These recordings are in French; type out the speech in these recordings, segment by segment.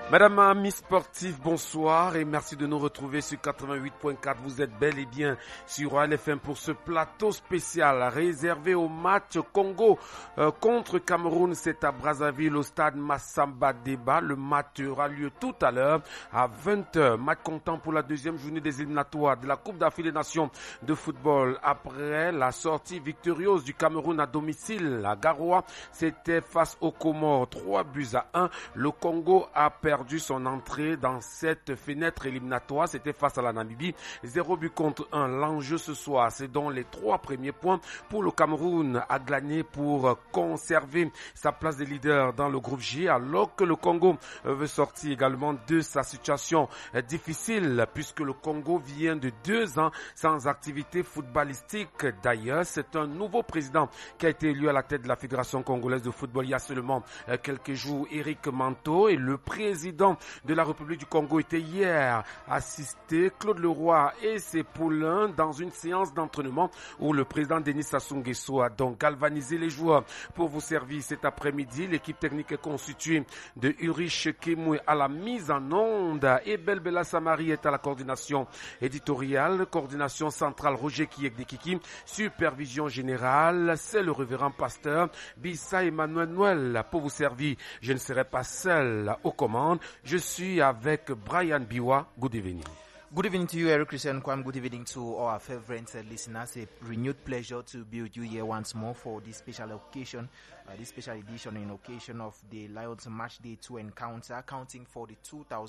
Madame, amis sportifs, bonsoir et merci de nous retrouver sur 88.4. Vous êtes bel et bien sur ALFM pour ce plateau spécial réservé au match Congo contre Cameroun. C'est à Brazzaville au stade Massamba Deba. Le match aura lieu tout à l'heure à 20h. Match comptant pour la deuxième journée des éliminatoires de la Coupe d'Afrique des Nations de football. Après la sortie victorieuse du Cameroun à domicile à Garoua, c'était face aux Comores 3-1. Le Congo a perdu son entrée dans cette fenêtre éliminatoire. C'était face à la Namibie. 0 but contre 1. L'enjeu ce soir, c'est donc les 3 premiers points pour le Cameroun à gagner pour conserver sa place de leader dans le groupe J, alors que le Congo veut sortir également de sa situation difficile puisque le Congo vient de 2 ans sans activité footballistique. D'ailleurs, c'est un nouveau président qui a été élu à la tête de la Fédération congolaise de football il y a seulement quelques jours, Éric Manteau, et le président de la République du Congo était hier assisté, Claude Leroy et ses poulains, dans une séance d'entraînement où le président Denis Sassou Nguesso a donc galvanisé les joueurs pour vous servir cet après-midi. L'équipe technique est constituée de Ulrich Kemwe à la mise en onde et Belbela Samari est à la coordination éditoriale, coordination centrale Roger Kiyek-Dekiki, supervision générale, c'est le révérend pasteur Bissa Emmanuel Noël pour vous servir. Je ne serai pas seul aux commandes. Je suis avec Brian Biwa. Good evening. Good evening to you, Eric Christian Kwam. Good evening to our favorite listeners. A renewed pleasure to be with you here once more for this special occasion, this special edition in occasion of the Lions Match Day 2 encounter, counting for the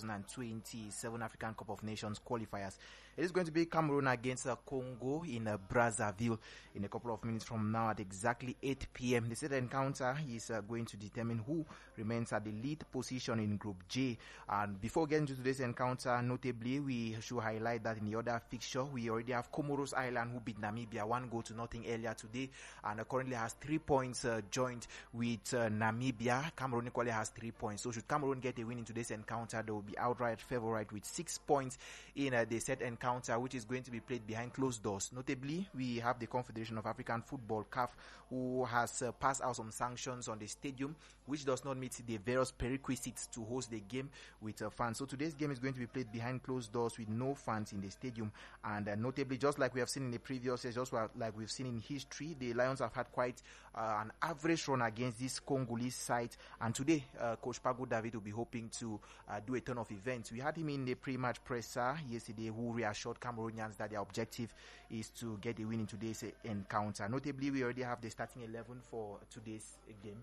2027 African Cup of Nations qualifiers. It is going to be Cameroon against Congo in Brazzaville in a couple of minutes from now at exactly 8 p.m. The said encounter is going to determine who remains at the lead position in Group J. And before getting to today's encounter, notably, we should highlight that in the other fixture, we already have Comoros Island, who beat Namibia 1-0 earlier today, and currently has 3 points joined with Namibia. Cameroon equally has 3 points. So should Cameroon get a win in today's encounter, they will be outright favorite with 6 points in the set encounter, which is going to be played behind closed doors. Notably, we have the Confederation of African Football, CAF, who has passed out some sanctions on the stadium, which does not meet the various prerequisites to host the game with fans. So today's game is going to be played behind closed doors with no fans in the stadium. And notably, just like we have seen in the previous years, just like we've seen in history, the Lions have had quite an average run against this Congolese side. And today, Coach Pagu David will be hoping to do a ton of events. We had him in the pre-match presser yesterday, who reassured Cameroonians that their objective is to get a win in today's encounter. Notably, we already have the starting 11 for today's game.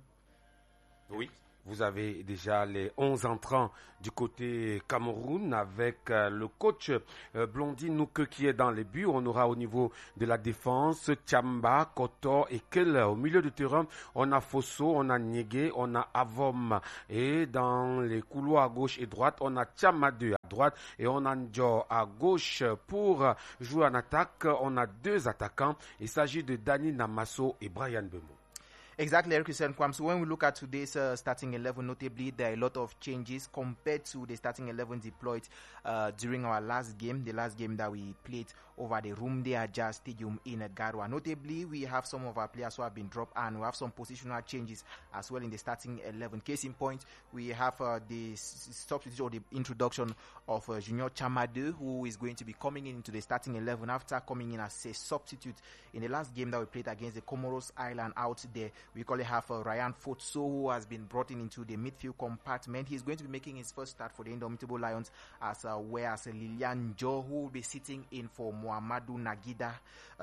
Oui. Vous avez déjà les 11 entrants du côté Cameroun avec le coach Blondin Nouke qui est dans les buts. On aura au niveau de la défense Tchamba, Kotor et Kel. Au milieu du terrain, on a Fosso, on a Niégué, on a Avom. Et dans les couloirs à gauche et droite, on a Tchamadeu à droite et on a Ndjo à gauche. Pour jouer en attaque, on a 2 attaquants. Il s'agit de Dani Namasso et Brian Bemo. Exactly, Eric Christian Kwam. So when we look at today's starting 11, notably there are a lot of changes compared to the starting 11 deployed during our last game, the last game that we played over the Rumde Aja Stadium in Garoua. Notably, we have some of our players who have been dropped, and we have some positional changes as well in the starting 11. Case in point, we have the substitute or the introduction of Junior Chamade, who is going to be coming into the starting 11 after coming in as a substitute in the last game that we played against the Comoros Island out there. We currently have Ryan Fotso, who has been brought into the midfield compartment. He's going to be making his first start for the Indomitable Lions, whereas Lilian Jo, who will be sitting in for Muhammadu Nagida.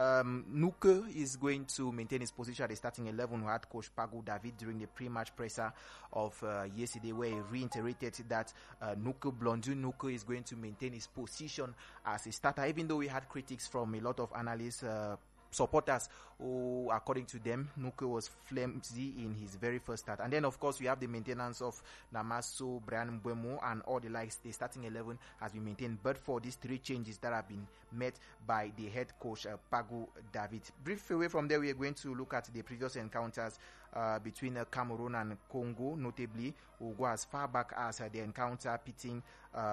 Nuke is going to maintain his position at the starting 11. We had Coach Pagu David during the pre-match presser of yesterday, where he reiterated that Blondu Nuke is going to maintain his position as a starter, even though we had critics from a lot of analysts, supporters who, according to them, Nuke was flimsy in his very first start. And then, of course, we have the maintenance of Namasso, Brian Mbeumo, and all the likes. The starting 11 has been maintained, but for these 3 changes that have been met by the head coach, Pagu David. Brief away from there, we are going to look at the previous encounters between Cameroon and Congo. Notably, we'll go as far back as the encounter pitting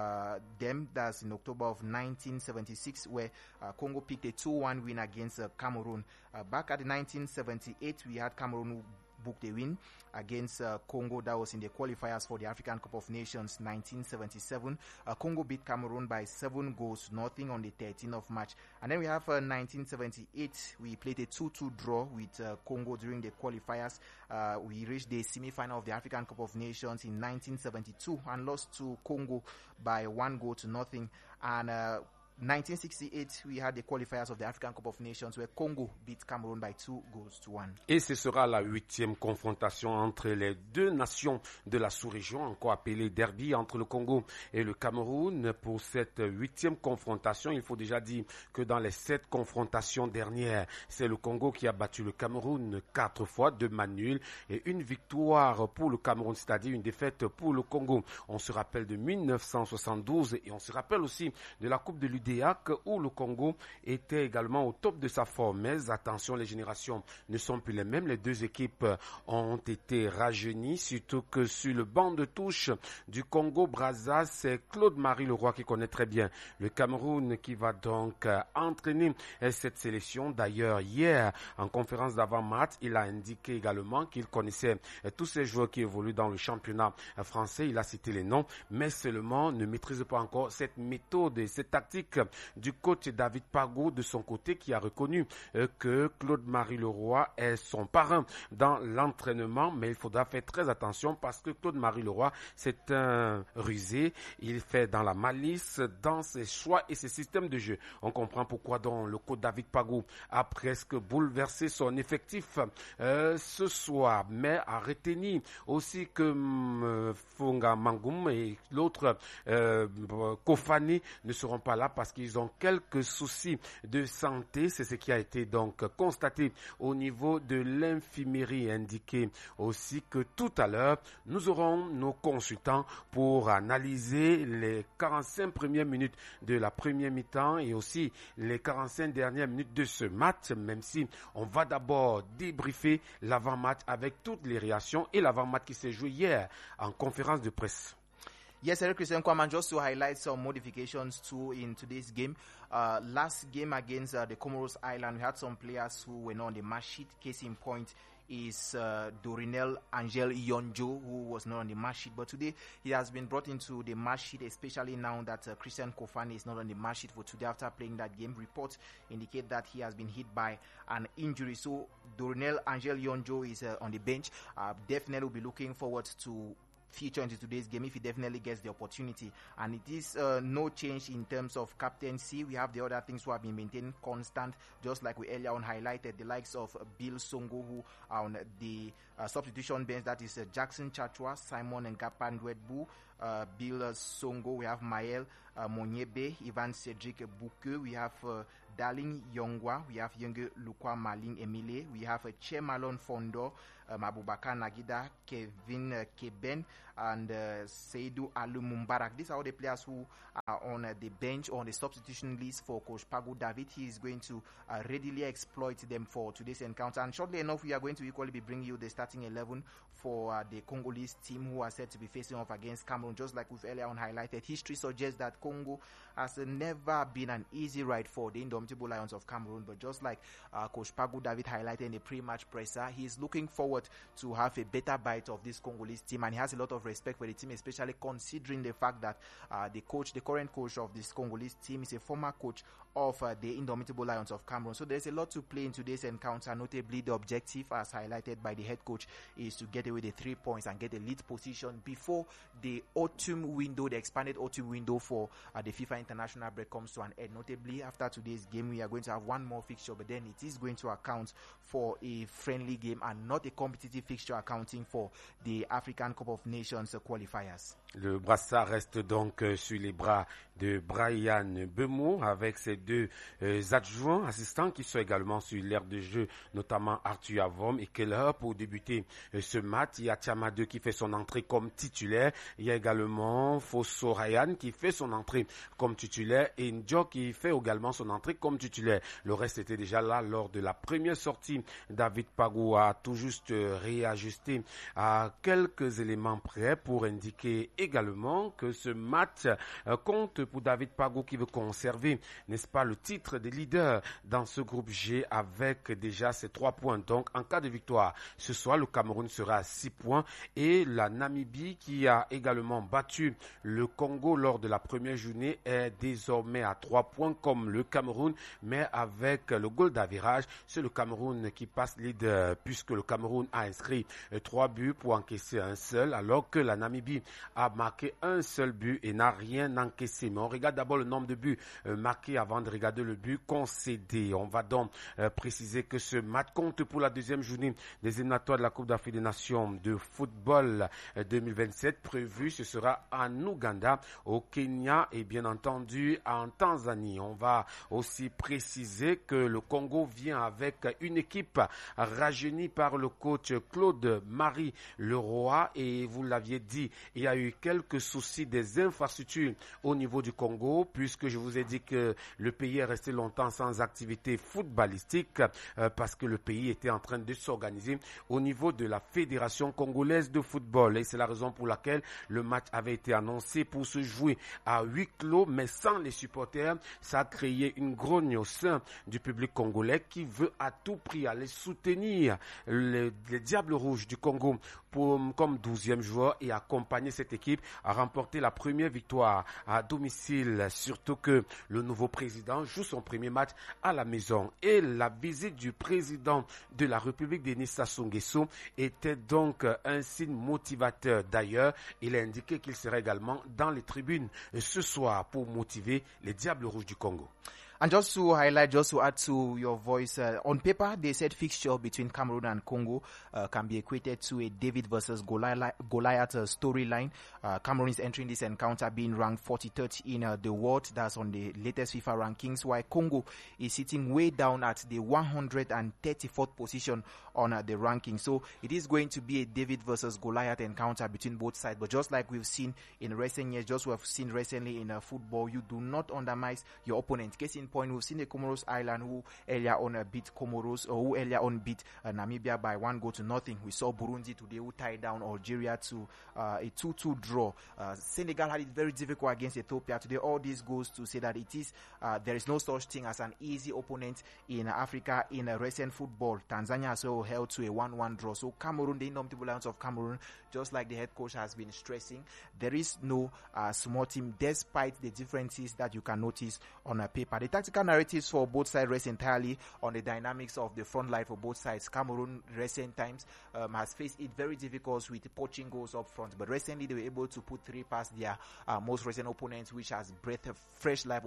them. That's in October of 1976, where Congo picked a 2-1 win against Cameroon. Back at the 1978, we had Cameroon booked a win against Congo. That was in the qualifiers for the African Cup of Nations 1977. Congo beat Cameroon by 7-0 on the 13th of March. And then we have 1978. We played a 2-2 draw with Congo during the qualifiers. We reached the semi-final of the African Cup of Nations in 1972 and lost to Congo by 1-0. And 1968, we had the qualifiers of the African Cup of Nations where Congo beat Cameroon by 2-1. Et ce sera la 8e confrontation entre les deux nations de la sous-région, encore appelée derby entre le Congo et le Cameroun. Pour cette 8e confrontation, il faut déjà dire que dans les 7 confrontations dernières, c'est le Congo qui a battu le Cameroun 4 fois, 2 matchs nuls et une victoire pour le Cameroun, c'est-à-dire une défaite pour le Congo. On se rappelle de 1972 et on se rappelle aussi de la Coupe de l'UDAC où le Congo était également au top de sa forme. Mais attention, les générations ne sont plus les mêmes. Les deux équipes ont été rajeunies, surtout que sur le banc de touche du Congo-Brazza, c'est Claude-Marie Leroy qui connaît très bien le Cameroun qui va donc entraîner cette sélection. D'ailleurs, hier, en conférence d'avant-match, il a indiqué également qu'il connaissait tous ces joueurs qui évoluent dans le championnat français. Il a cité les noms, mais seulement ne maîtrise pas encore cette méthode et cette tactique du coach David Pagou de son côté, qui a reconnu que Claude-Marie Leroy est son parrain dans l'entraînement, mais il faudra faire très attention parce que Claude-Marie Leroy, c'est un rusé, il fait dans la malice, dans ses choix et ses systèmes de jeu. On comprend pourquoi donc le coach David Pagou a presque bouleversé son effectif ce soir, mais a retenu aussi que Funga Mangoum et l'autre Kofani ne seront pas là parce qu'ils ont quelques soucis de santé. C'est ce qui a été donc constaté au niveau de l'infirmerie. Indiqué aussi que tout à l'heure, nous aurons nos consultants pour analyser les 45 premières minutes de la première mi-temps et aussi les 45 dernières minutes de ce match, même si on va d'abord débriefer l'avant-match avec toutes les réactions et l'avant-match qui s'est joué hier en conférence de presse. Yes, Eric Christian Kwaman, just to highlight some modifications too in today's game. Last game against the Comoros Island, we had some players who were not on the match sheet. Case in point is Dorinel Angel Yonjo, who was not on the match sheet. But today, he has been brought into the match sheet, especially now that Christian Kofani is not on the match sheet for today after playing that game. Reports indicate that he has been hit by an injury. So, Dorinel Angel Yonjo is on the bench. Definitely will be looking forward to feature into today's game if he definitely gets the opportunity. And it is no change in terms of captaincy. We have the other things who have been maintained constant, just like we earlier on highlighted, the likes of Bill Songo, who are on the substitution bench. That is Jackson Chachwa, Simon Ngapan Wedbu, Bill Songo. We have Mael Monyebe, Ivan Cedric Bouke. We have Darling Yongwa. We have Yenge Lukwa Malin Emile. We have Che Malon Fondo, Mabubakar Nagida, Kevin Keben, and Seydou Alou Mumbarak. These are all the players who are on the bench or on the substitution list for Coach Pagou David. He is going to readily exploit them for today's encounter. And shortly enough, we are going to equally be bringing you the starting 11 for the Congolese team who are set to be facing off against Cameroon. Just like we've earlier on highlighted, history suggests that Congo has never been an easy ride for the indomitable Lions of Cameroon. But just like Coach Pagou David highlighted in the pre-match presser, he is looking forward to have a better bite of this Congolese team, and he has a lot of respect for the team, especially considering the fact that the current coach of this Congolese team is a former coach of the indomitable Lions of Cameroon. So there's a lot to play in today's encounter. Notably, the objective, as highlighted by the head coach, is to get away the 3 points and get a lead position before the autumn window, the expanded autumn window for the FIFA international break comes to an end. Notably, after today's game, we are going to have one more fixture, but then it is going to account for a friendly game and not a competitive fixture accounting for the African Cup of Nations qualifiers. Le brassard reste donc sur les bras de Brian Bemou avec ses deux adjoints assistants qui sont également sur l'aire de jeu, notamment Arthur Avom et Keller pour débuter ce match. Il y a Tiama 2 qui fait son entrée comme titulaire. Il y a également Fosso Ryan qui fait son entrée comme titulaire et Ndjo qui fait également son entrée comme comme titulaire. Le reste était déjà là lors de la première sortie. David Pagou a tout juste réajusté à quelques éléments près pour indiquer également que ce match compte pour David Pagou qui veut conserver, n'est-ce pas, le titre de leader dans ce groupe G avec déjà ses 3 points. Donc, en cas de victoire, ce soir, le Cameroun sera à 6 points et la Namibie qui a également battu le Congo lors de la première journée est désormais à 3 points comme le Cameroun, mais avec le goal d'avirage, c'est le Cameroun qui passe leader puisque le Cameroun a inscrit 3 buts pour encaisser un seul, alors que la Namibie a marqué un seul but et n'a rien encaissé. Mais on regarde d'abord le nombre de buts marqués avant de regarder le but concédé. On va donc préciser que ce match compte pour la deuxième journée des éliminatoires de la Coupe d'Afrique des Nations de football 2027 prévu. Ce sera en Ouganda, au Kenya et bien entendu en Tanzanie. On va aussi préciser que le Congo vient avec une équipe rajeunie par le coach Claude Marie Leroy et vous l'aviez dit, il y a eu quelques soucis des infrastructures au niveau du Congo puisque je vous ai dit que le pays est resté longtemps sans activité footballistique parce que le pays était en train de s'organiser au niveau de la Fédération congolaise de football et c'est la raison pour laquelle le match avait été annoncé pour se jouer à huis clos mais sans les supporters. Ça a créé une grogne au sein du public congolais qui veut à tout prix aller soutenir les Diables Rouges du Congo comme 12e joueur et accompagner cette équipe à remporter la première victoire à domicile, surtout que le nouveau président joue son premier match à la maison. Et la visite du président de la République, Denis Sassou Nguesso, était donc un signe motivateur. D'ailleurs, il a indiqué qu'il serait également dans les tribunes ce soir pour motiver les Diables Rouges du Congo. And just to highlight, just to add to your voice, on paper, they said fixture between Cameroon and Congo can be equated to a David versus Goliath storyline. Cameroon is entering this encounter being ranked 43rd in the world. That's on the latest FIFA rankings, while Congo is sitting way down at the 134th position on the ranking. So it is going to be a David versus Goliath encounter between both sides. But just like we've seen in recent years, just what we've seen recently in football, you do not undermine your opponent. Case in point, we've seen the Comoros Island who earlier on beat Comoros, or who earlier on beat Namibia by 1-0. We saw Burundi today who tied down Algeria to a 2-2 draw. Senegal had it very difficult against Ethiopia today. All this goes to say that it is there is no such thing as an easy opponent in Africa in recent football. Tanzania as well held to a 1-1 draw. So Cameroon, the indomitable Lions of Cameroon, just like the head coach has been stressing, there is no small team despite the differences that you can notice on paper. The tactical narratives for both sides rest entirely on the dynamics of the front line for both sides. Cameroon recent times has faced it very difficult with poaching goals up front, but recently they were able to put 3 past their most recent opponents, which has brought fresh life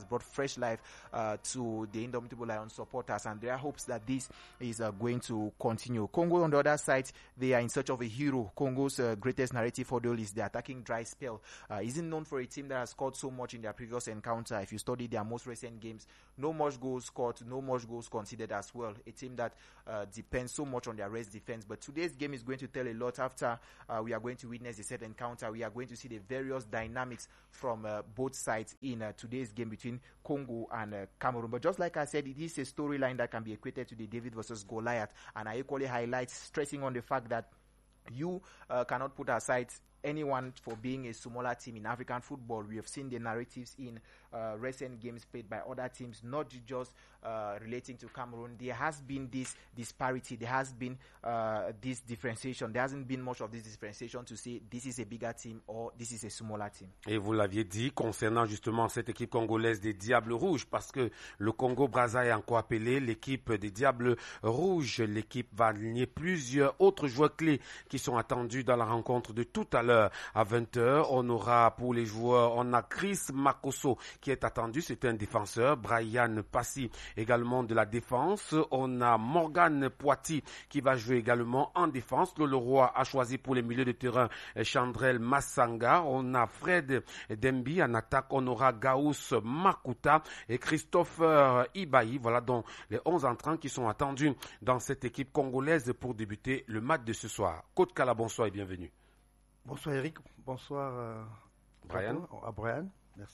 to the indomitable Lions supporters, and there are hopes that this is going to continue. Congo on the other side, they are in search of a hero. Congo's greatest narrative hurdle is the attacking dry spell. Isn't known for a team that has scored so much in their previous encounter. If you study their most recent games, no much goals scored, no much goals conceded as well. A team that depends so much on their rest defense. But today's game is going to tell a lot. After we are going to witness the set encounter, we are going to see the various dynamics from both sides in today's game between Congo and Cameroon. But just like I said, it is a storyline that can be equated to the David versus Goliath. And I equally highlight stressing on the fact that you cannot put aside anyone for being a smaller team in African football. We have seen the narratives in recent games played by other teams, not just relating to Cameroon. There has been this disparity. There has been this differentiation. There hasn't been much of this differentiation to say this is a bigger team or this is a smaller team. Et vous l'aviez dit concernant justement cette équipe congolaise des Diables Rouges, parce que le Congo-Brazza est encore appelé l'équipe des Diables Rouges. L'équipe va aligner plusieurs autres joueurs clés qui sont attendus dans la rencontre de tout à l'heure à 20h. On aura pour les joueurs, on a Chris Makosso qui est attendu, c'est un défenseur. Brian Passy également de la défense. On a Morgan Poiti qui va jouer également en défense. Le Leroy a choisi pour les milieux de terrain Chandrel Massanga. On a Fred Dembi en attaque. On aura Gauss Makuta et Christopher Ibaï. Voilà donc les 11 entrants qui sont attendus dans cette équipe congolaise pour débuter le match de ce soir. Côte Kala, bonsoir et bienvenue. Bonsoir Eric, bonsoir Brian. À Brian, merci.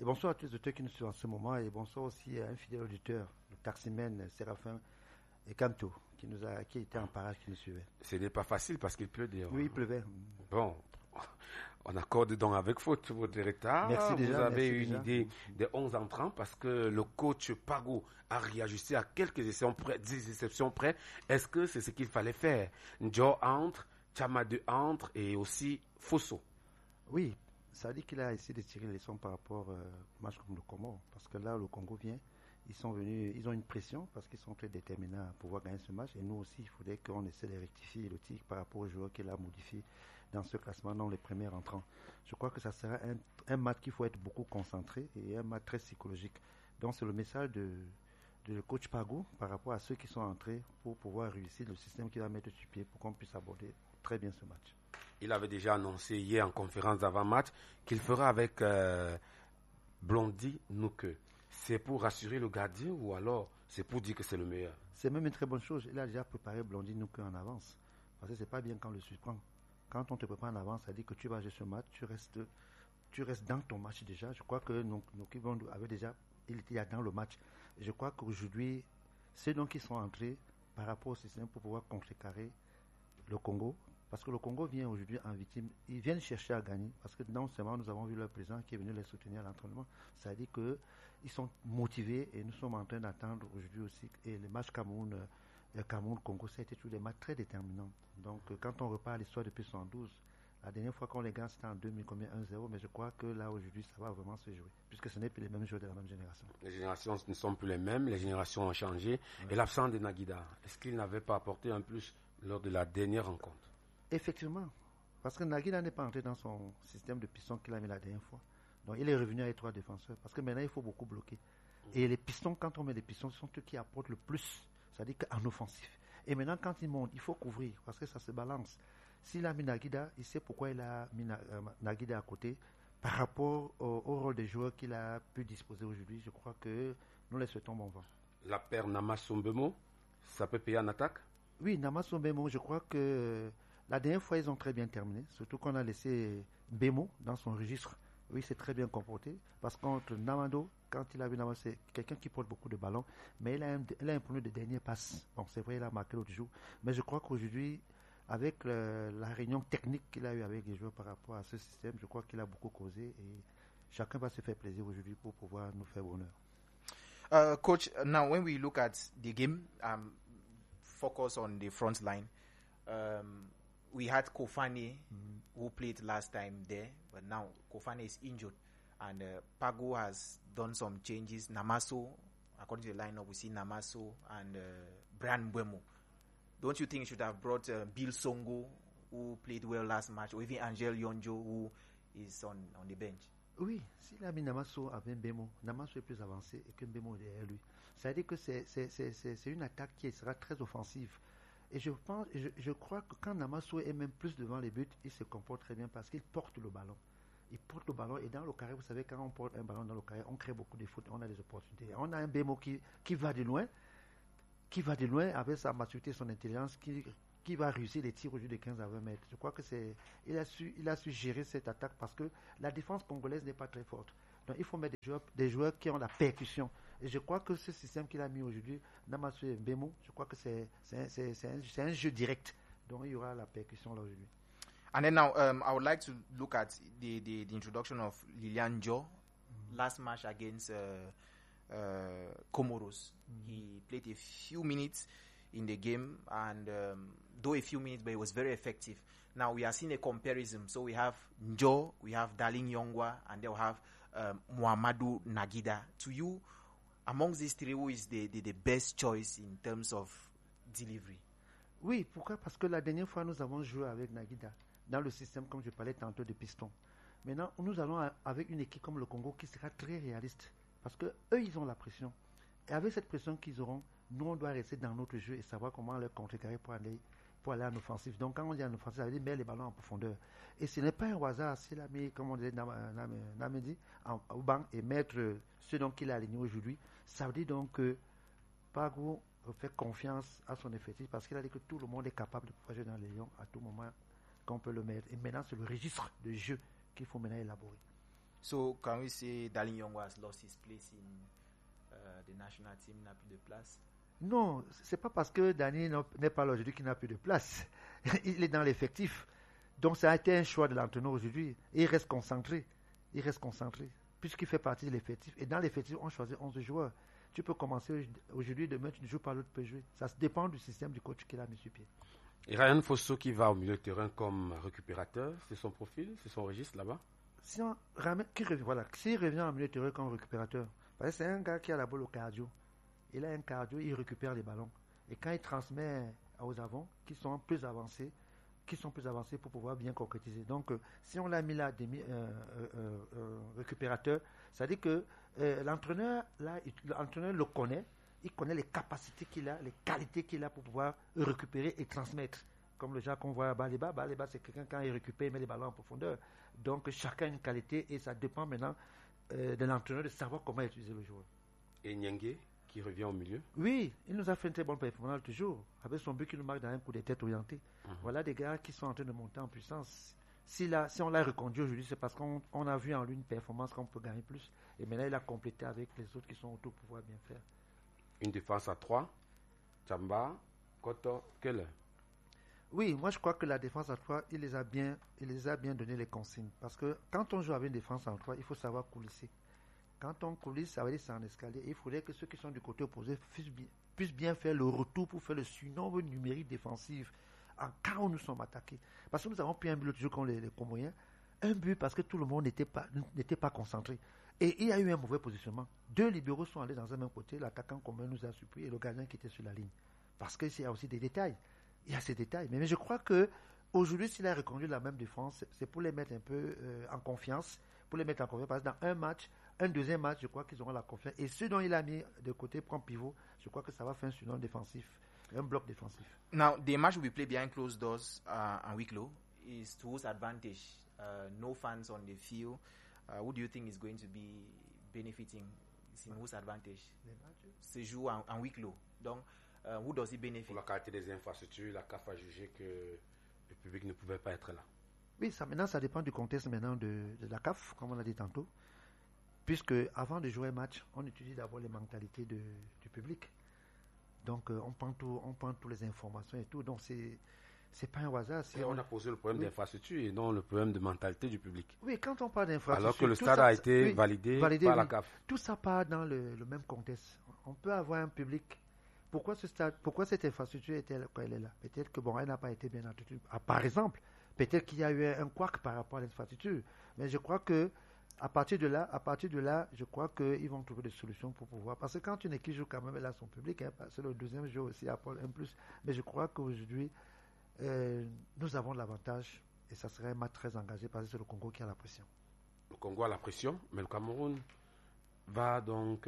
Et bonsoir à tous les auditeurs qui nous suivent en ce moment. Et bonsoir aussi à un fidèle auditeur, le taximène Séraphin et Kanto, qui était en parage, qui nous suivait. Ce n'est pas facile parce qu'il pleut dehors. Oui, il pleuvait. Bon, on accorde donc avec votre retard. Merci déjà. Vous avez une idée des 11 entrants parce que le coach Pago a réajusté à quelques exceptions près. Est-ce que c'est ce qu'il fallait faire? Njo entre, Chamade entre et aussi Fosso. Oui, ça veut dire qu'il a essayé de tirer les leçons par rapport au match comme le Congo. Parce que là, le Congo vient, ils sont venus, ils ont une pression parce qu'ils sont très déterminés à pouvoir gagner ce match. Et nous aussi, il faudrait qu'on essaie de rectifier le tir par rapport aux joueurs qu'il a modifiés dans ce classement, dans les premiers entrants. Je crois que ça sera un match qu'il faut être beaucoup concentré et un match très psychologique. Donc c'est le message de coach Pago par rapport à ceux qui sont entrés pour pouvoir réussir le système qu'il va mettre sur pied pour qu'on puisse aborder très bien ce match. Il avait déjà annoncé hier en conférence d'avant-match qu'il fera avec Blondy Nouke. C'est pour rassurer le gardien ou alors c'est pour dire que c'est le meilleur? C'est même une très bonne chose. Il a déjà préparé Blondy Nouke en avance. Parce que c'est pas bien quand on le surprend. Quand on te prépare en avance, ça dit que tu vas jouer ce match, tu restes dans ton match déjà. Je crois que Nouke avait déjà, il était dans le match. Et je crois qu'aujourd'hui, ceux donc qui sont entrés par rapport au système pour pouvoir contrecarrer le Congo, parce que le Congo vient aujourd'hui en victime, ils viennent chercher à gagner, parce que non seulement nous avons vu le président qui est venu les soutenir à l'entraînement, ça veut dire qu'ils sont motivés et nous sommes en train d'attendre aujourd'hui aussi, et le match Cameroun-Congo, ça a été tous des matchs très déterminants. Donc quand on repart à l'histoire depuis 112, la dernière fois qu'on les gagne c'était en 2000, 1-0, mais je crois que là aujourd'hui ça va vraiment se jouer, puisque ce n'est plus les mêmes joueurs de la même génération. Les générations ne sont plus les mêmes, les générations ont changé, et l'absence de Naguida, est-ce qu'il n'avait pas apporté un plus lors de la dernière rencontre? Effectivement, parce que Naguida n'est pas entré dans son système de piston qu'il a mis la dernière fois. Donc il est revenu avec 3 défenseurs, parce que maintenant il faut beaucoup bloquer. Et les pistons, quand on met les pistons, ce sont eux qui apportent le plus, c'est-à-dire qu'en offensif. Et maintenant quand il monte, il faut couvrir, parce que ça se balance. S'il a mis Naguida, il sait pourquoi il a mis Naguida à côté, par rapport au rôle des joueurs qu'il a pu disposer aujourd'hui. Je crois que nous les souhaitons bon vent. La paire Namasombemo, ça peut payer en attaque? Oui, Namasombemo, je crois que la dernière fois, ils ont très bien terminé, surtout qu'on a laissé Bemo dans son registre. Oui, c'est très bien comporté, parce qu'entre Namado, quand il a vu Namado, c'est quelqu'un qui porte beaucoup de ballons, mais il a un problème de dernière passe. Bon, c'est vrai, il a marqué l'autre jour, mais je crois qu'aujourd'hui, avec la réunion technique qu'il a eue avec les joueurs par rapport à ce système, je crois qu'il a beaucoup causé et chacun va se faire plaisir aujourd'hui pour pouvoir nous faire bonheur. Coach, now when we look at the game, focus on the front line. We had Kofane who played last time there, but now Kofane is injured, and Pago has done some changes. Namaso, according to the lineup, we see Namaso and Brian Mbeumo. Don't you think you should have brought Bill Songo, who played well last match, or even Angel Yonjo, who is on the bench? Oui, s'il a mis Namaso avec Mbeumo, Namaso est plus avancé et que Mbeumo est derrière lui. Ça veut dire que c'est une attaque qui sera très offensive. Et je crois que quand Namaso est même plus devant les buts, il se comporte très bien parce qu'il porte le ballon. Il porte le ballon et dans le carré, vous savez, quand on porte un ballon dans le carré, on crée beaucoup de fautes, on a des opportunités. On a un Mbeumo qui va de loin avec sa maturité, son intelligence, qui va réussir les tirs au jeu de 15 à 20 mètres. Je crois que il a su gérer cette attaque parce que la défense congolaise n'est pas très forte. Donc il faut mettre des joueurs qui ont la percussion. Et je crois que ce système qu'il a mis aujourd'hui, Namaso et Mbeumo, je crois que c'est un jeu direct. Donc il y aura la percussion là aujourd'hui. And then now, I would like to look at the introduction of Lilian Jo last match against Comoros. He played a few minutes in the game, and though a few minutes, but it was very effective. Now we are seeing a comparison. So we have Njo, we have Darling Yongwa, and then we have Muhammadu Nagida. To you, amongst these three, who is the best choice in terms of delivery? Oui, pourquoi? Parce que la dernière fois, nous avons joué avec Nagida dans le système, comme je parlais tantôt, de piston. Maintenant, nous allons avec une équipe comme le Congo qui sera très réaliste. Parce que eux, ils ont la pression. Et avec cette pression qu'ils auront, nous, on doit rester dans notre jeu et savoir comment leur contrecarrer pour aller en offensive. Donc, quand on dit en offensive, ça veut dire mettre les ballons en profondeur. Et ce n'est pas un hasard s'il a mis, comme on disait, Namedi au banc et mettre ceux dont il a aligné aujourd'hui. Ça veut dire donc que Pago fait confiance à son effectif parce qu'il a dit que tout le monde est capable de pouvoir jouer dans les Lions à tout moment qu'on peut le mettre. Et maintenant, c'est le registre de jeu qu'il faut maintenant élaborer. So can we say Darlin Young has lost his place in the national team, n'a plus de place? Non, c'est pas parce que Dani n'est pas là aujourd'hui qu'il n'a plus de place. Il est dans l'effectif. Donc ça a été un choix de l'entraîneur aujourd'hui. Et il reste concentré. Puisqu'il fait partie de l'effectif. Et dans l'effectif, on choisit 11 joueurs. Tu peux commencer aujourd'hui, demain, tu ne joues pas, l'autre peut jouer. Ça dépend du système du coach qu'il a mis sur pied. Et Ryan Fosso qui va au milieu de terrain comme récupérateur, c'est son profil, c'est son registre là-bas? S'il revient en milieu de terrain comme récupérateur, parce que c'est un gars qui a la balle au cardio. Il a un cardio, il récupère les ballons. Et quand il transmet aux avants, qui sont plus avancés pour pouvoir bien concrétiser. Donc, si on l'a mis là, récupérateur, ça dit que l'entraîneur le connaît, il connaît les capacités qu'il a, les qualités qu'il a pour pouvoir récupérer et transmettre. Comme le genre qu'on voit à Baleba. Baleba, c'est quelqu'un, quand il récupère, il met les ballons en profondeur. Donc, chacun a une qualité et ça dépend maintenant de l'entraîneur de savoir comment utiliser le joueur. Et Nyangé qui revient au milieu? Oui, il nous a fait une très bonne performance toujours, avec son but qui nous marque dans un coup de tête orienté. Voilà des gars qui sont en train de monter en puissance. Si on l'a reconduit aujourd'hui, c'est parce qu'on a vu en lui une performance qu'on peut gagner plus. Et maintenant, il a complété avec les autres qui sont autour pour pouvoir bien faire. Une défense à 3, Tchamba, Koto, Keller. Oui, moi je crois que la défense à 3, il les a bien donné les consignes. Parce que quand on joue avec une défense à 3, il faut savoir coulisser. Quand on coulisse, ça veut dire c'est en escalier. Il faudrait que ceux qui sont du côté opposé puissent bien faire le retour pour faire le surnombre numérique défensif en cas où nous sommes attaqués. Parce que nous avons pris un but l'autre jour contre les Comoriens. Un but parce que tout le monde n'était pas concentré. Et il y a eu un mauvais positionnement. 2 libéraux sont allés dans un même côté. L'attaquant commun nous a surpris et le gardien qui était sur la ligne. Parce qu'il y a aussi des détails. Il y a ces détails. Mais je crois que aujourd'hui, s'il a reconduit la même défense, c'est pour les mettre un peu en confiance. Parce que dans un deuxième match, je crois qu'ils auront la confiance. Et ceux dont il a mis de côté prend pivot, je crois que ça va faire un surnom défensif, un bloc défensif. Now, the match will be played behind closed doors and Wicklow is to whose advantage? No fans on the field. Who do you think is going to be benefiting? C'est whose advantage? Se joue en Wicklow. Donc, who does it benefit? Pour la qualité des infrastructures, la CAF a jugé que le public ne pouvait pas être là. Oui, maintenant, ça dépend du contexte maintenant de la CAF, comme on l'a dit tantôt. Puisque avant de jouer un match, on étudie d'abord les mentalités du public. Donc, on prend toutes les informations et tout. Donc, c'est pas un hasard. Et on a posé le problème d'infrastructure et non le problème de mentalité du public. Oui, quand on parle d'infrastructure... Alors que le stade a été validé par la CAF. Tout ça part dans le même contexte. On peut avoir un public... Pourquoi cette infrastructure est-elle quand elle est là? Peut-être que elle n'a pas été bien entretenue. Par exemple, peut-être qu'il y a eu un couac par rapport à l'infrastructure. Mais je crois que à partir de là, je crois qu'ils vont trouver des solutions pour pouvoir. Parce que quand une équipe joue quand même, elle a son public. C'est le deuxième jour aussi, Apple 1+. Mais je crois qu'aujourd'hui, nous avons l'avantage. Et ça serait un match très engagé parce que c'est le Congo qui a la pression. Le Congo a la pression, mais le Cameroun va donc...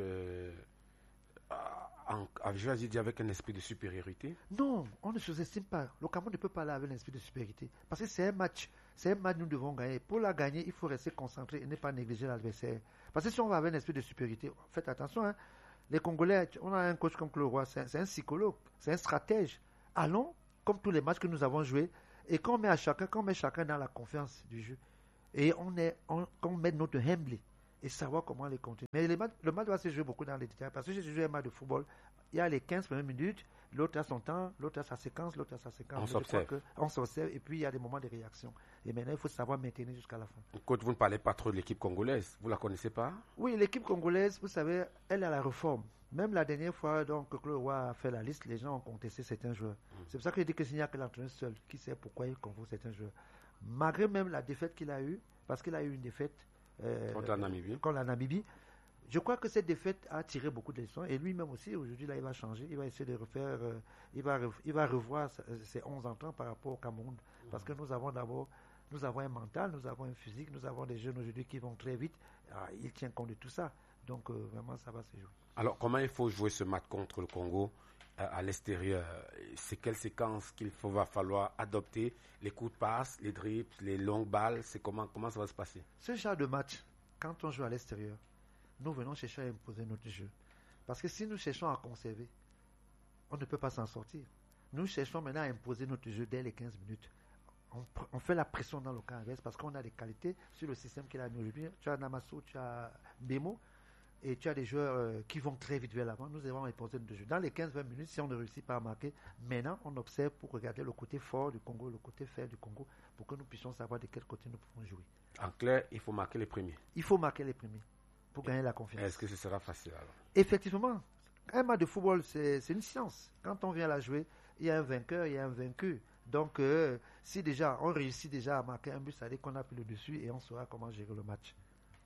je vais dire avec un esprit de supériorité. Non, on ne sous-estime pas. Le Cameroun ne peut pas aller avec un esprit de supériorité. Parce que c'est un match nous devons gagner. Pour la gagner, il faut rester concentré et ne pas négliger l'adversaire. Parce que si on va avec un esprit de supériorité, faites attention, les Congolais, on a un coach comme Claude Roy, c'est un psychologue, c'est un stratège. Allons, comme tous les matchs que nous avons joués, et qu'on met chacun dans la confiance du jeu. Et qu'on met notre humble et savoir comment les continuer. Mais le match doit se jouer beaucoup dans les détails. Parce que j'ai joué un match de football, il y a les 15 premières minutes, l'autre a son temps, l'autre a sa séquence, On s'observe et puis il y a des moments de réaction. Et maintenant, il faut savoir maintenir jusqu'à la fin. Coach, vous ne parlez pas trop de l'équipe congolaise. Vous la connaissez pas? Oui, l'équipe congolaise, vous savez, elle est à la réforme. Même la dernière fois, donc, que Claude Roy a fait la liste, les gens ont contesté certains joueurs. C'est pour ça que je dis que s'il n'y a que l'entraîneur seul qui sait pourquoi il convoque certains joueurs. Malgré même la défaite qu'il a eue, parce qu'il a eu une défaite contre la Namibie. Je crois que cette défaite a tiré beaucoup de leçons et lui-même aussi, aujourd'hui, là, il va changer. Il va essayer de refaire, il va revoir ses 11 entrants par rapport au Cameroun. Parce que nous avons un mental, nous avons un physique, nous avons des jeunes aujourd'hui qui vont très vite. Il tient compte de tout ça. Donc, vraiment, ça va se jouer. Alors, comment il faut jouer ce match contre le Congo à l'extérieur? C'est quelle séquence va falloir adopter? Les coups de passe, les dribbles, les longues balles, comment ça va se passer? Ce genre de match, quand on joue à l'extérieur, nous venons chercher à imposer notre jeu. Parce que si nous cherchons à conserver, on ne peut pas s'en sortir. Nous cherchons maintenant à imposer notre jeu dès les 15 minutes. on fait la pression dans le camp adverse parce qu'on a des qualités sur le système qu'il a mis aujourd'hui. Tu as Namasso, tu as Bemo et tu as des joueurs qui vont très vite vers l'avant. Nous avons les postes de jeu. Dans les 15-20 minutes, si on ne réussit pas à marquer, maintenant on observe pour regarder le côté fort du Congo, le côté faible du Congo, pour que nous puissions savoir de quel côté nous pouvons jouer. En clair, il faut marquer les premiers. Il faut marquer les premiers pour gagner la confiance. Est-ce que ce sera facile alors? Effectivement, un match de football, c'est une science. Quand on vient la jouer, il y a un vainqueur, il y a un vaincu. Donc, si déjà on réussit déjà à marquer un but, ça veut dire qu'on a pris le dessus et on saura comment gérer le match.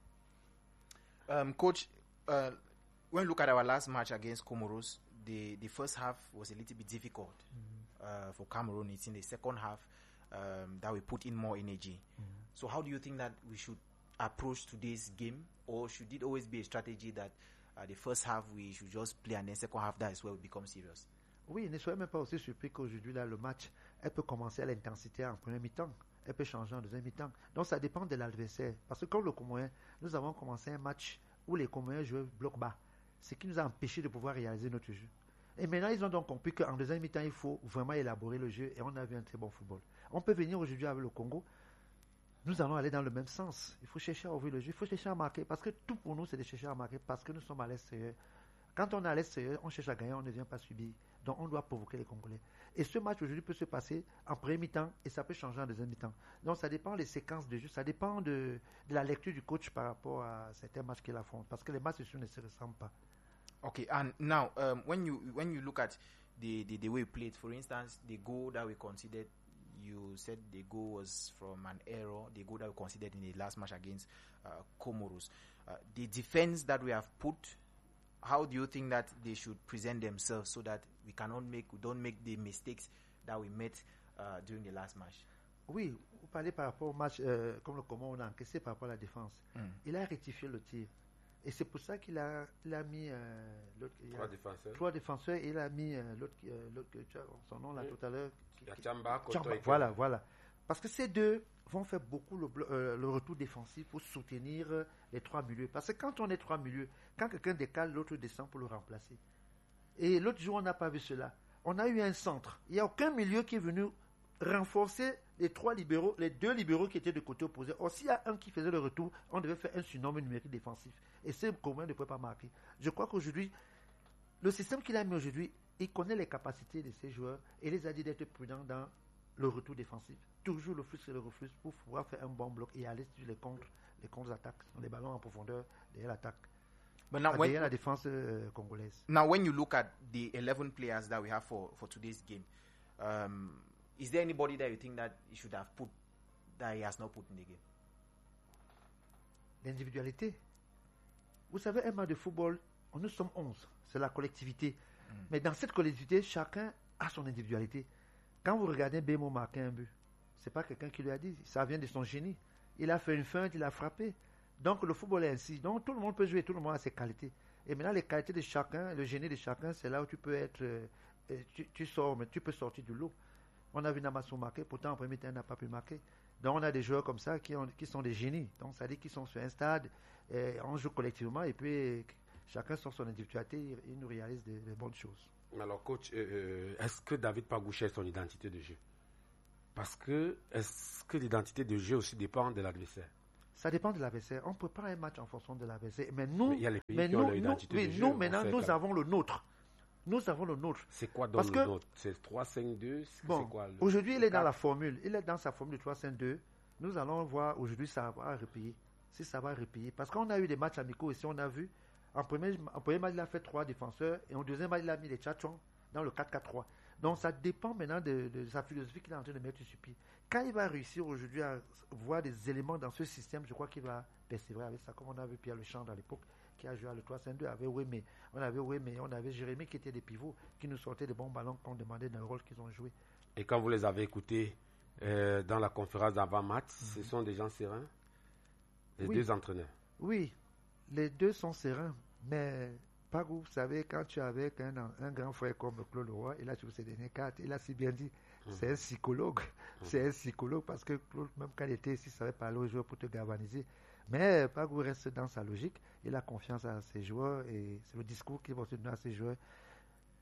Coach, when you look at our last match against Comoros, the first half was a little bit difficult for Cameroon. It's in the second half that we put in more energy. So how do you think that we should approach today's game, or should it always be a strategy that the first half we should just play and then second half that is where we become serious? Oui, ne soyez même pas aussi surpris qu'aujourd'hui là, le match, elle peut commencer à l'intensité en premier mi-temps, elle peut changer en deuxième mi-temps. Donc ça dépend de l'adversaire. Parce que comme le Comorien, nous avons commencé un match où les Comoriens jouaient bloc bas, ce qui nous a empêché de pouvoir réaliser notre jeu. Et maintenant, ils ont donc compris qu'en deuxième mi-temps, il faut vraiment élaborer le jeu et on a vu un très bon football. On peut venir aujourd'hui avec le Congo. Nous allons aller dans le même sens. Il faut chercher à ouvrir le jeu, il faut chercher à marquer. Parce que tout pour nous, c'est de chercher à marquer parce que nous sommes à l'extérieur. Quand on est à l'extérieur, on cherche à gagner, on ne vient pas subir. Donc on doit provoquer les Congolais. Et ce match aujourd'hui peut se passer en premier mi-temps et ça peut changer en deuxième mi-temps. Donc ça dépend des séquences de jeu, ça dépend de la lecture du coach par rapport à certains matchs qu'il affronte. Parce que les matchs ne se ressemblent pas. Okay, and now when you look at the way we played, for instance, the goal that we considered, you said the goal was from an error, the goal that we considered in the last match against Comoros. The defense that we have put, how do you think that they should present themselves so that we don't make the mistakes that we made during the last match? Oui, vous parlez par rapport au match, comme le comment on a encaissé par rapport à la défense. Il a rectifié le tir. Et c'est pour ça qu'il a mis trois défenseurs et il a mis l'autre, son nom là tout à l'heure. Chamba, voilà. Parce que ces deux vont faire beaucoup le retour défensif pour soutenir les trois milieux. Parce que quand on est trois milieux, quand quelqu'un décale, l'autre descend pour le remplacer. Et l'autre jour, on n'a pas vu cela. On a eu un centre. Il n'y a aucun milieu qui est venu renforcer les deux libéraux qui étaient de côté opposé. Or, s'il y a un qui faisait le retour, on devait faire un surnombre numérique défensif. Et c'est commun ne pouvait pas marquer. Je crois qu'aujourd'hui, le système qu'il a mis aujourd'hui, il connaît les capacités de ses joueurs et les a dit d'être prudents dans le retour défensif. Toujours le flux et le reflux pour pouvoir faire un bon bloc et aller sur les contre-attaques, les ballons en profondeur derrière l'attaque. Derrière la défense congolaise. Now, when you look at the 11 players that we have for today's game, is there anybody that you think that he should have put that he has not put in the game? L'individualité. Vous savez, un match de football, nous sommes 11, c'est la collectivité. Mais dans cette collectivité, chacun a son individualité. Quand vous regardez Bemo marquer un but, c'est pas quelqu'un qui lui a dit, ça vient de son génie. Il a fait une feinte, il a frappé. Donc le football est ainsi. Donc tout le monde peut jouer, tout le monde a ses qualités. Et maintenant les qualités de chacun, le génie de chacun, c'est là où tu peux être, tu sors, mais tu peux sortir du lot. On a vu Namasso marquer, pourtant en premier temps il n'a pas pu marquer. Donc on a des joueurs comme ça qui sont des génies. Donc ça dit qu'ils sont sur un stade, on joue collectivement et puis chacun sort son individualité, il nous réalise des bonnes choses. Alors coach, est-ce que David Pagouche a son identité de jeu? Parce que est-ce que l'identité de jeu aussi dépend de l'adversaire? Ça dépend de l'adversaire. On prépare un match en fonction de l'adversaire. Mais nous, il y a les pays qui ont l'identité de jeu. Nous maintenant, nous avons le nôtre. Nous avons le nôtre. C'est quoi donc le nôtre? C'est 3-5-2? Bon, c'est quoi, aujourd'hui, il est dans la formule. Il est dans sa formule de 3-5-2. Nous allons voir aujourd'hui ça va repayer. Si ça va repayer. Parce qu'on a eu des matchs amicaux ici, on a vu. En premier match, il a fait 3 défenseurs. Et en deuxième match, il a mis les tchatchons dans le 4-4-3. Donc ça dépend maintenant de sa philosophie qu'il est en train de mettre sur pied. Quand il va réussir aujourd'hui à voir des éléments dans ce système, je crois qu'il va persévérer avec ça. Comme on a vu Pierre Lechamp à l'époque, qui a joué à le 3-5-2 avec Wemé. On avait Jérémy qui était des pivots, qui nous sortaient des bons ballons qu'on demandait dans le rôle qu'ils ont joué. Et quand vous les avez écoutés dans la conférence d'avant-match, ce sont des gens sereins? Les deux entraîneurs? Oui, les deux sont sereins, mais... Pagou, vous savez, quand tu es avec un grand frère comme Claude Leroy, il a joué ses dernières cartes, il a si bien dit, c'est un psychologue. C'est un psychologue parce que Claude, même quand il était ici, il savait parler aux joueurs pour te galvaniser. Mais Pagou reste dans sa logique, il a confiance à ses joueurs et c'est le discours qu'il va se donner à ses joueurs.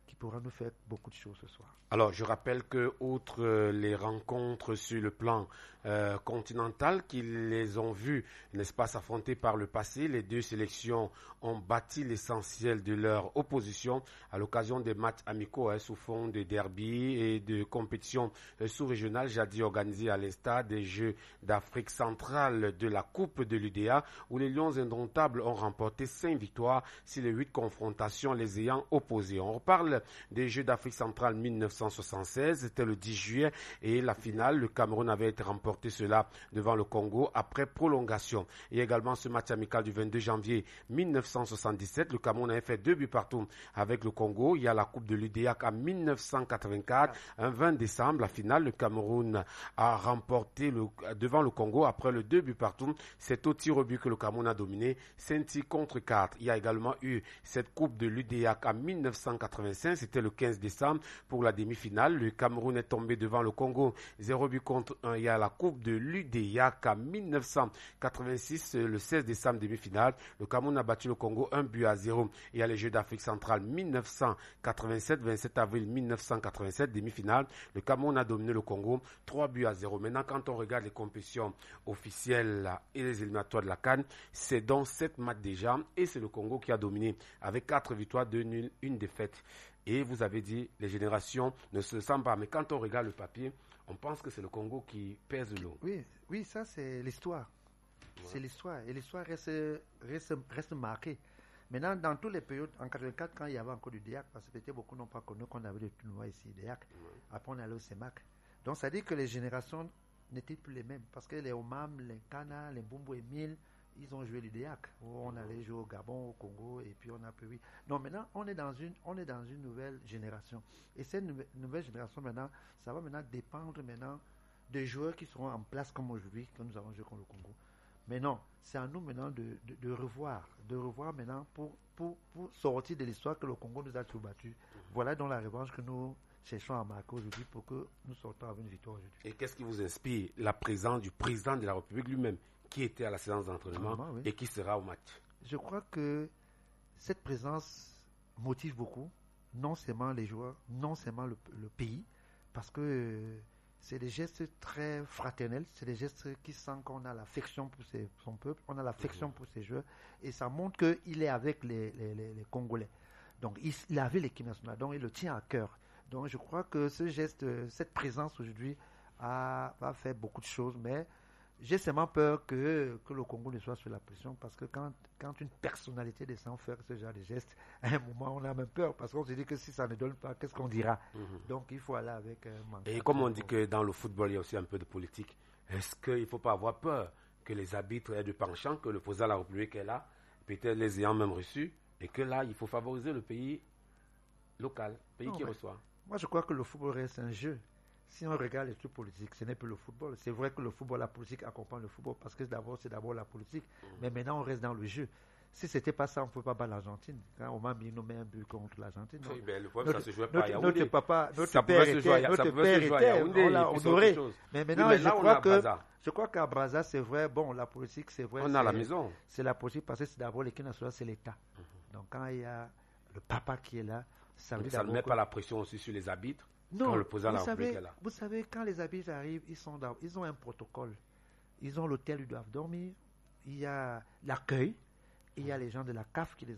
qui pourra nous faire beaucoup de choses ce soir. Alors, je rappelle que, outre les rencontres sur le plan continental, qu'ils les ont vus, n'est-ce pas, s'affronter par le passé, les deux sélections ont bâti l'essentiel de leur opposition à l'occasion des matchs amicaux sous fond de derby et de compétitions sous-régionales jadis organisées à l'instar des Jeux d'Afrique centrale de la Coupe de l'UDA, où les Lions indomptables ont remporté 5 victoires sur les 8 confrontations les ayant opposées. On reparle des Jeux d'Afrique centrale 1976, c'était le 10 juillet, et la finale, le Cameroun avait été remporté cela devant le Congo après prolongation. Et également ce match amical du 22 janvier 1977, le Cameroun avait fait 2 buts partout avec le Congo. Il y a la Coupe de l'UDAC en 1984, un 20 décembre, la finale, le Cameroun a remporté devant le Congo après le 2 buts partout. C'est au tir au but que le Cameroun a dominé, 5 tirs contre 4. Il y a également eu cette Coupe de l'UDAC en 1985, c'était le 15 décembre pour la demi-finale. Le Cameroun est tombé devant le Congo, 0 but contre 1. Il y a la Coupe de l'UDAC en 1986, le 16 décembre, demi-finale. Le Cameroun a battu le Congo 1 but à 0. Il y a les Jeux d'Afrique centrale 1987, 27 avril 1987, demi-finale. Le Cameroun a dominé le Congo 3 buts à 0. Maintenant, quand on regarde les compétitions officielles et les éliminatoires de la CAN, c'est dans 7 matchs déjà et c'est le Congo qui a dominé avec 4 victoires, 2 nuls, 1 défaite. Et vous avez dit, les générations ne se sentent pas. Mais quand on regarde le papier, on pense que c'est le Congo qui pèse l'eau. Oui, ça c'est l'histoire. Ouais. C'est l'histoire. Et l'histoire reste marquée. Maintenant, dans tous les périodes, en 84, quand il y avait encore du DIAC, parce que peut-être beaucoup n'ont pas connu qu'on avait des tournois ici, DIAC. Ouais. Après, on allait au CEMAC. Donc, ça dit que les générations n'étaient plus les mêmes. Parce que les Omam, les Kana, les Mbumbo Emile, ils ont joué du DIAC. On allait jouer au Gabon, au Congo, et puis on a pu... Non, maintenant, on est dans une nouvelle génération. Et cette nouvelle génération, maintenant, ça va maintenant dépendre maintenant des joueurs qui seront en place comme aujourd'hui, quand nous avons joué contre le Congo. Mais non, c'est à nous maintenant de revoir maintenant pour sortir de l'histoire que le Congo nous a tout battu. Voilà donc la revanche que nous cherchons à marquer aujourd'hui pour que nous sortons avec une victoire aujourd'hui. Et qu'est-ce qui vous inspire? La présence du président de la République lui-même, qui était à la séance d'entraînement et qui sera au match. Je crois que cette présence motive beaucoup, non seulement les joueurs, non seulement le pays, parce que c'est des gestes très fraternels, c'est des gestes qui sentent qu'on a l'affection pour son peuple, on a l'affection pour ses joueurs, et ça montre qu'il est avec les Congolais. Donc il est avec l'équipe nationale, donc il le tient à cœur. Donc je crois que ce geste, cette présence aujourd'hui va faire beaucoup de choses, mais j'ai seulement peur que le Congo ne soit sous la pression, parce que quand une personnalité descend faire ce genre de gestes, à un moment on a même peur, parce qu'on se dit que si ça ne donne pas, qu'est-ce qu'on dira? Donc il faut aller avec Et comme on dit que dans le football il y a aussi un peu de politique, est-ce qu'il ne faut pas avoir peur que les arbitres aient de penchant, que le président de la République est là, peut-être les ayant même reçus, et que là il faut favoriser le pays local, le pays qui reçoit? Moi je crois que le football reste un jeu. Si on regarde les trucs politiques, ce n'est plus le football. C'est vrai que le football, la politique accompagne le football, parce que c'est d'abord la politique. Mais maintenant, on reste dans le jeu. Si ce n'était pas ça, on ne pouvait pas battre l'Argentine. Quand on m'a mis un but contre l'Argentine. Oui, mais le problème, ça se jouait pas à Yaoundé. Notre père était, on l'a honoré. Mais maintenant, je crois qu'à Brazza, c'est vrai, bon, la politique, c'est vrai. On a la maison. C'est la politique, parce que c'est d'abord l'équipe nationale, c'est l'État. Donc quand il y a le papa qui est là, ça veut dire. Ça ne met pas la pression aussi sur les arbitres? Non, quand le président de la République est là. Vous savez, quand les arbitres arrivent, ils ont un protocole. Ils ont l'hôtel où ils doivent dormir. Il y a l'accueil. Il y a les gens de la CAF qui les